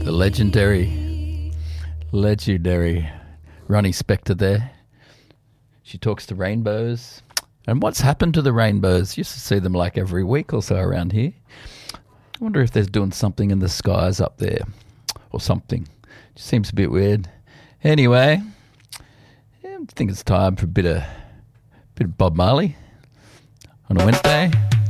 The legendary Ronnie Spector there. She talks to rainbows. And what's happened to the rainbows? Used to see them like every week or so around here. I wonder if they're doing something in the skies up there or something. Just seems a bit weird. Anyway, I think it's time for a bit of Bob Marley on a Wednesday.